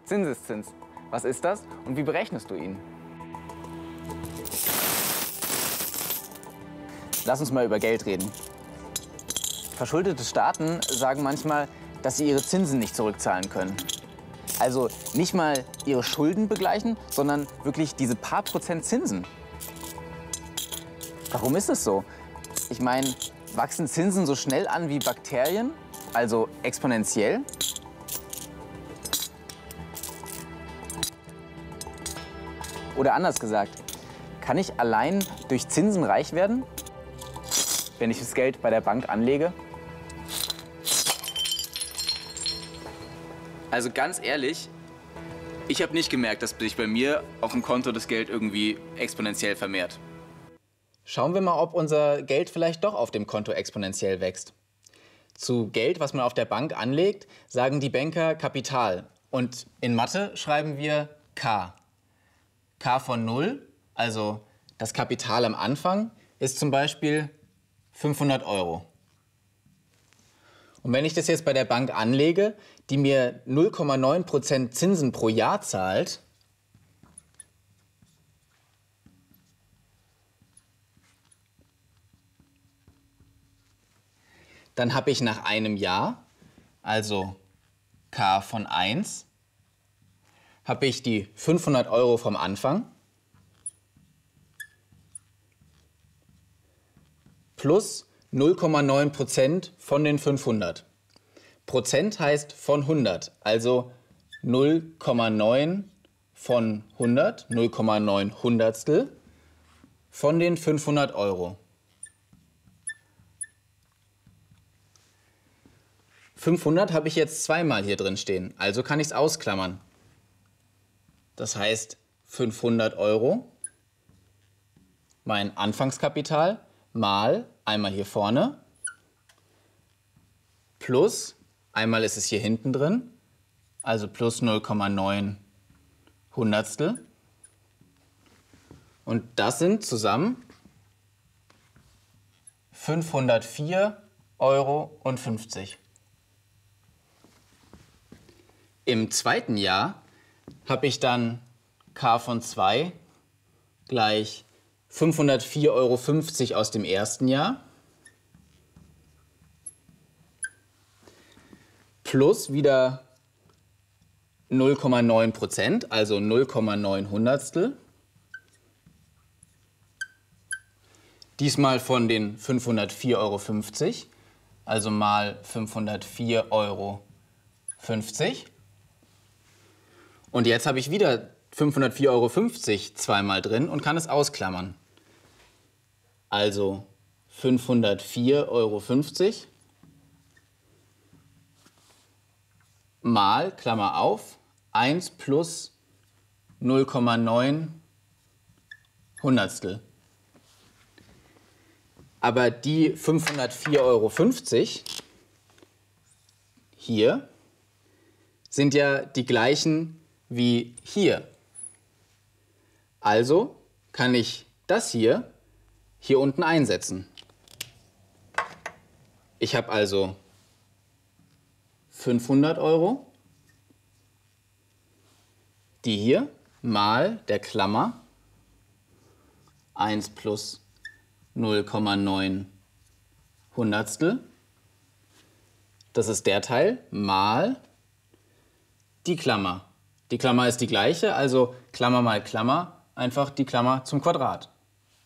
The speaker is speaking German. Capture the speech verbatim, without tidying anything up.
Zinseszins. Was ist das und wie berechnest du ihn? Lass uns mal über Geld reden. Verschuldete Staaten sagen manchmal, dass sie ihre Zinsen nicht zurückzahlen können. Also nicht mal ihre Schulden begleichen, sondern wirklich diese paar Prozent Zinsen. Warum ist es so? Ich meine, wachsen Zinsen so schnell an wie Bakterien, also exponentiell? Oder anders gesagt, kann ich allein durch Zinsen reich werden, wenn ich das Geld bei der Bank anlege? Also ganz ehrlich, ich habe nicht gemerkt, dass sich bei mir auf dem Konto das Geld irgendwie exponentiell vermehrt. Schauen wir mal, ob unser Geld vielleicht doch auf dem Konto exponentiell wächst. Zu Geld, was man auf der Bank anlegt, sagen die Banker Kapital. Und in Mathe schreiben wir K. K von null, also das Kapital am Anfang, ist zum Beispiel fünfhundert Euro. Und wenn ich das jetzt bei der Bank anlege, die mir null Komma neun Prozent Zinsen pro Jahr zahlt, dann habe ich nach einem Jahr, also K von eins, habe ich die fünfhundert Euro vom Anfang plus null Komma neun Prozent von den fünfhundert. Prozent heißt von hundert, also null Komma neun von hundert, null Komma neun Hundertstel von den fünfhundert Euro. fünfhundert habe ich jetzt zweimal hier drin stehen, also kann ich es ausklammern. Das heißt fünfhundert Euro, mein Anfangskapital, mal einmal hier vorne, plus, einmal ist es hier hinten drin, also plus null Komma neun Hundertstel. Und das sind zusammen fünfhundertvier Euro und fünfzig. Im zweiten Jahr habe ich dann K von zwei gleich fünfhundertvier Euro fünfzig aus dem ersten Jahr plus wieder null Komma neun Prozent, also null Komma neun Hundertstel. Diesmal von den fünfhundertvier Euro fünfzig, also mal fünfhundertvier Euro fünfzig. Und jetzt habe ich wieder fünfhundertvier Euro fünfzig zweimal drin und kann es ausklammern. Also fünfhundertvier Euro fünfzig mal, Klammer auf, eins plus null Komma neun Hundertstel. Aber die fünfhundertvier Euro fünfzig hier sind ja die gleichen wie hier. Also kann ich das hier hier unten einsetzen. Ich habe also fünfhundert Euro, die hier mal der Klammer eins plus null Komma neun Hundertstel. Das ist der Teil mal die Klammer. Die Klammer ist die gleiche, also Klammer mal Klammer, einfach die Klammer zum Quadrat.